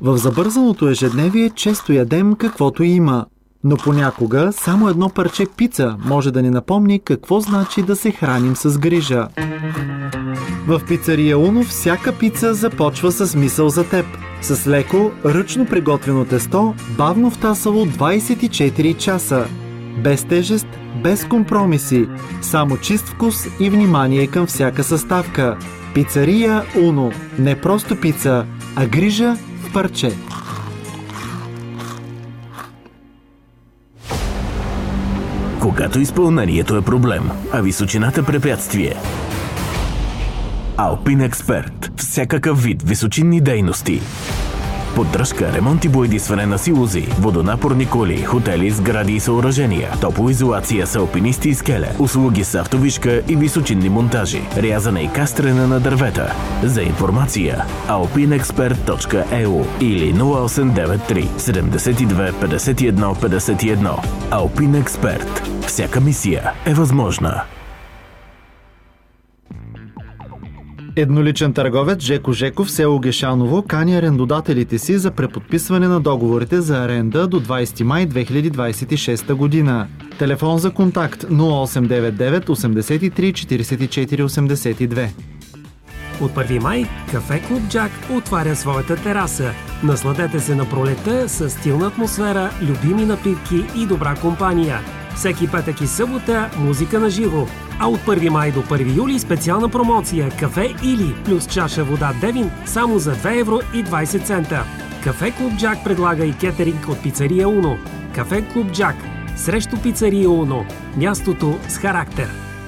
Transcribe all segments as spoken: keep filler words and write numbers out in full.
В забързаното ежедневие често ядем каквото има, но понякога само едно парче пица може да ни напомни какво значи да се храним с грижа. В пицария Уно всяка пица започва с мисъл за теб. С леко, ръчно приготвено тесто, бавно втасало двайсет и четири часа. Без тежест, без компромиси, само чист вкус и внимание към всяка съставка. Пицария Уно. Не просто пица, а грижа в парче. Когато изпълнението е проблем, а височината препятствие. Alpine Expert. Всякакъв вид височинни дейности. Поддръжка, ремонт и боядисване на силози, водонапорни коли, хотели, сгради и съоръжения, топлоизолация с алпинисти и скеле, услуги с автовишка и височинни монтажи, рязане и кастрене на дървета. За информация alpine expert точка e u или нула осем девет три седемдесет и две петдесет и едно петдесет и едно. Alpine Expert. Всяка мисия е възможна. Едноличен търговец Жеко Жеков в село Гешаново кани арендодателите си за преподписване на договорите за аренда до двайсети май две хиляди двайсет и шеста година. Телефон за контакт нула осем девет девет осемдесет и три четирийсет и четири осемдесет и две. От първи май Кафе Клуб Джак отваря своята тераса. Насладете се на пролета с стилна атмосфера, любими напитки и добра компания. Всеки петък и събота музика на живо. А от първи май до първи юли специална промоция Кафе Или плюс чаша вода Девин само за две евро и двайсет цента. Кафе Клуб Джак предлага и кетеринг от пицария Уно. Кафе Клуб Джак срещу пицария Уно. Мястото с характер.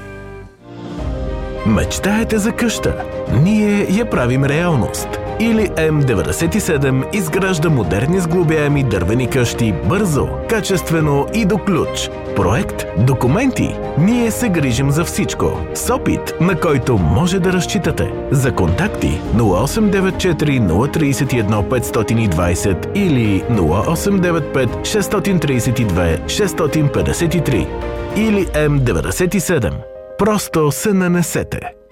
Мечтаете за къща? Ние я правим реалност. Или М деветдесет и седем изгражда модерни сглобяеми дървени къщи бързо, качествено и до ключ. Проект, документи. Ние се грижим за всичко. С опит, на който може да разчитате. За контакти нула осем девет четири нула три едно пет и две или нула осем девет пет шест три две шест пет три или М деветдесет и седем. Просто се нанесете.